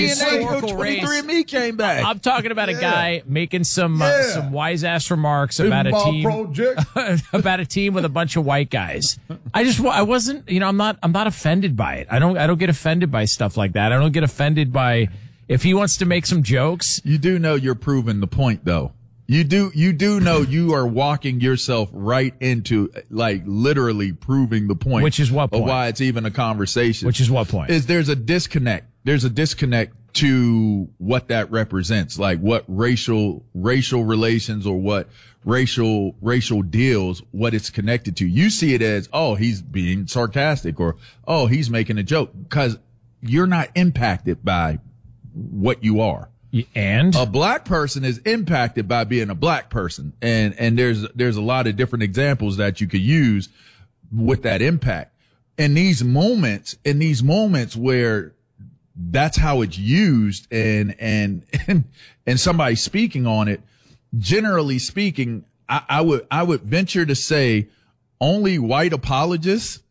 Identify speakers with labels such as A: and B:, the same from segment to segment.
A: historical race.
B: 23andMe came back.
A: I'm talking about a guy making some wise ass remarks about a team about a team with a bunch of white guys. I wasn't, I'm not offended by it. I don't get offended by stuff like that. I don't get offended by if he wants to make some jokes.
B: You do know you're proving the point, though. You do know you are walking yourself right into, like, literally proving the point.
A: Which is what point?
B: Of why it's even a conversation.
A: Which is what point?
B: There's a disconnect. There's a disconnect to what that represents, like what racial relations or what racial deals, what it's connected to. You see it as, oh, he's being sarcastic, or, oh, he's making a joke, because you're not impacted by what you are.
A: And
B: a black person is impacted by being a black person. And there's a lot of different examples that you could use with that impact. In these moments where that's how it's used and somebody speaking on it, generally speaking, I would venture to say only white apologists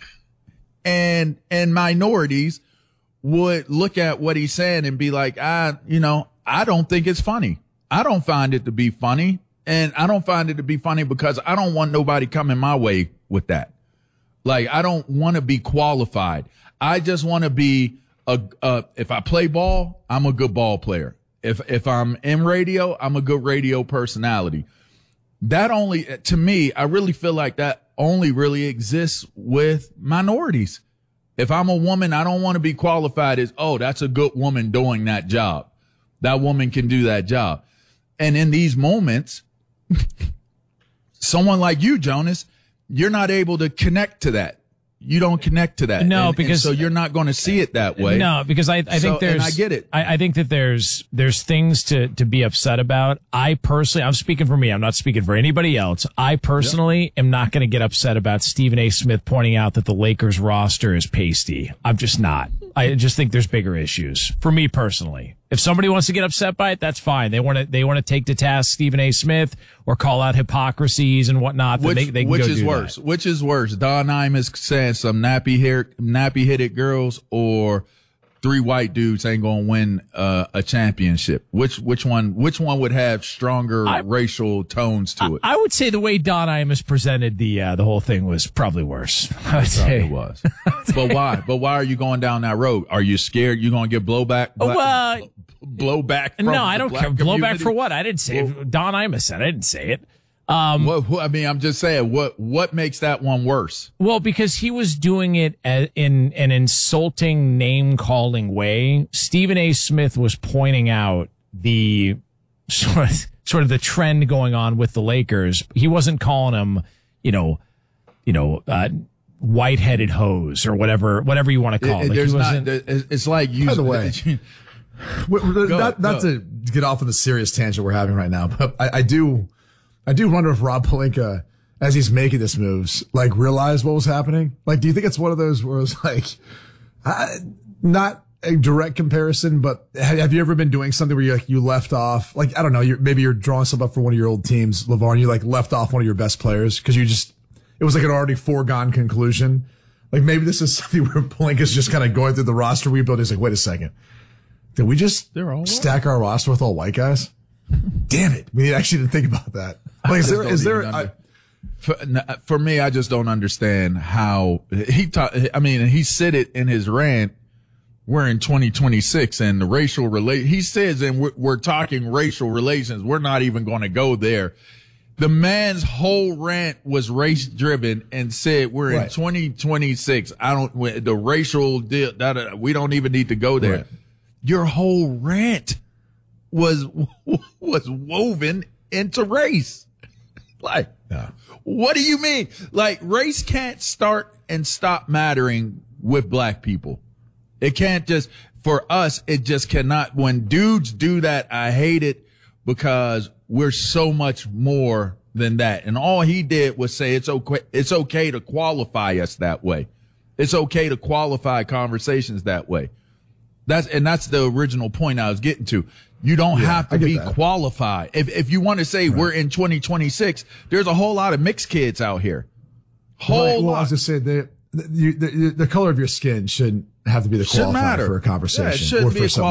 B: and minorities would look at what he's saying and be like, I don't think it's funny. I don't find it to be funny. And I don't find it to be funny because I don't want nobody coming my way with that. Like, I don't want to be qualified. I just want to be if I play ball, I'm a good ball player. If I'm in radio, I'm a good radio personality. That only, to me, I really feel like that only really exists with minorities. If I'm a woman, I don't want to be qualified as, oh, that's a good woman doing that job. That woman can do that job. And in these moments, someone like you, Jonas, you're not able to connect to that. You don't connect to that.
A: No, because
B: so you're not going to see it that way.
A: No, because I think there's,
B: and I get it.
A: I think that there's things to be upset about. I personally, I'm speaking for me. I'm not speaking for anybody else. I personally am not going to get upset about Stephen A. Smith pointing out that the Lakers roster is pasty. I'm just not. I just think there's bigger issues for me personally. If somebody wants to get upset by it, that's fine. They want to take to task Stephen A. Smith or call out hypocrisies and whatnot. They can
B: which
A: go
B: is
A: do
B: worse?
A: that.
B: Which is worse? Don Imus saying some nappy-headed girls, or three white dudes ain't gonna win a championship. Which one would have stronger racial tones to it?
A: I would say the way Don Imus presented the whole thing was probably worse. I would say
B: it was. But why? But why are you going down that road? Are you scared you're gonna get blowback? Blowback? From
A: no, I don't care. Blowback
B: community?
A: for what? I didn't say it. Don Imus said I didn't say it.
B: I mean, I'm just saying, what makes that one worse?
A: Well, because he was doing it in an insulting, name-calling way. Stephen A. Smith was pointing out the sort of the trend going on with the Lakers. He wasn't calling them, white-headed hose or whatever you want to call it.
B: It's like using.
C: By the way, not to get off on the serious tangent we're having right now, but I do wonder if Rob Pelinka, as he's making this moves, like, realized what was happening. Like, do you think it's one of those where it's like, not a direct comparison, but have you ever been doing something where you left off, like, I don't know, maybe you're drawing something up for one of your old teams, LeVar, and you like left off one of your best players because it was like an already foregone conclusion. Like, maybe this is something where Pelinka's just kind of going through the roster rebuild. He's like, wait a second. Did we just stack our roster with all white guys? Damn it. We actually didn't think about that. Like,
B: for me, I just don't understand how he said it in his rant. We're in 2026 and the racial he says, and we're talking racial relations. We're not even going to go there. The man's whole rant was race driven and said we're in 2026. The racial deal, we don't even need to go there. Right. Your whole rant was woven into race. Like, what do you mean? Like, race can't start and stop mattering with black people. It can't just, for us, it just cannot. When dudes do that, I hate it because we're so much more than that. And all he did was say it's okay to qualify us that way. It's okay to qualify conversations that way. That's the original point I was getting to. You don't have to be qualified. If you want to say we're in 2026, there's a whole lot of mixed kids out here.
C: Well, I was just saying the color of your skin shouldn't have to be the qualifier for a conversation.
B: Yeah, it shouldn't be a